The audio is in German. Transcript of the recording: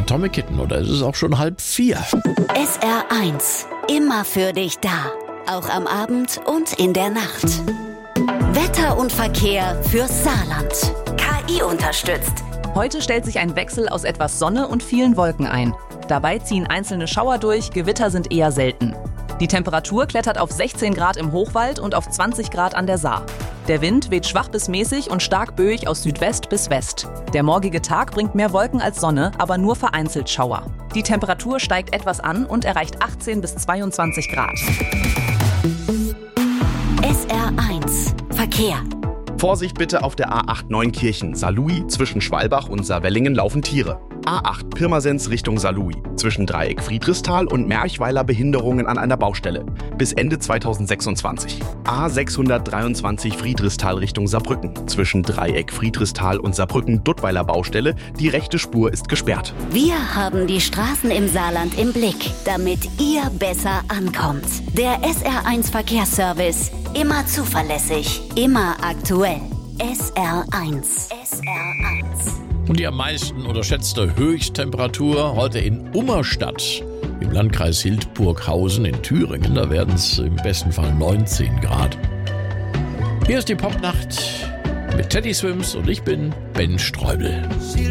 Atomic Kitten oder ist es auch schon 3:30? SR1, immer für dich da. Auch am Abend und in der Nacht. Wetter und Verkehr fürs Saarland. KI unterstützt. Heute stellt sich ein Wechsel aus etwas Sonne und vielen Wolken ein. Dabei ziehen einzelne Schauer durch, Gewitter sind eher selten. Die Temperatur klettert auf 16 Grad im Hochwald und auf 20 Grad an der Saar. Der Wind weht schwach bis mäßig und stark böig aus Südwest bis West. Der morgige Tag bringt mehr Wolken als Sonne, aber nur vereinzelt Schauer. Die Temperatur steigt etwas an und erreicht 18 bis 22 Grad. SR1 Verkehr. Vorsicht bitte auf der A8 Neunkirchen, Saarlouis, zwischen Schwalbach und Saarwellingen laufen Tiere. A8 Pirmasens Richtung Saarlouis, zwischen Dreieck Friedrichsthal und Merchweiler Behinderungen an einer Baustelle. Bis Ende 2026. A623 Friedrichsthal Richtung Saarbrücken, zwischen Dreieck Friedrichsthal und Saarbrücken Duttweiler Baustelle. Die rechte Spur ist gesperrt. Wir haben die Straßen im Saarland im Blick, damit ihr besser ankommt. Der SR1 Verkehrsservice. Immer zuverlässig, immer aktuell. SR1. SR1. Und die am meisten unterschätzte Höchsttemperatur heute in Ummerstadt im Landkreis Hildburghausen in Thüringen. Da werden es im besten Fall 19 Grad. Hier ist die Popnacht mit Teddy Swims und ich bin Ben Streubel.